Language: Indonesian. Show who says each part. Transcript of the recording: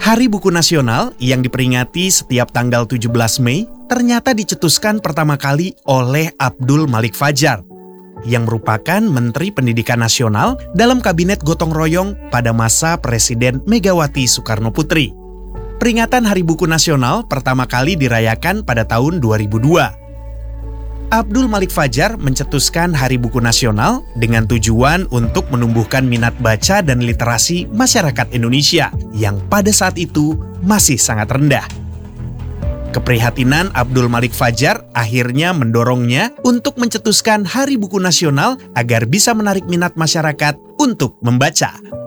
Speaker 1: Hari Buku Nasional yang diperingati setiap tanggal 17 Mei ternyata dicetuskan pertama kali oleh Abdul Malik Fajar, yang merupakan Menteri Pendidikan Nasional dalam Kabinet Gotong Royong pada masa Presiden Megawati Soekarno Putri. Peringatan Hari Buku Nasional pertama kali dirayakan pada tahun 2002. Abdul Malik Fajar mencetuskan Hari Buku Nasional dengan tujuan untuk menumbuhkan minat baca dan literasi masyarakat Indonesia yang pada saat itu masih sangat rendah. Keprihatinan Abdul Malik Fajar akhirnya mendorongnya untuk mencetuskan Hari Buku Nasional agar bisa menarik minat masyarakat untuk membaca.